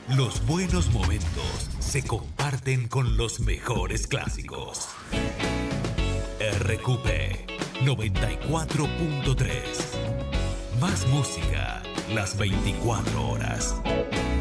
Los buenos momentos se comparten con los mejores clásicos. RQP 94.3. Más música las 24 horas.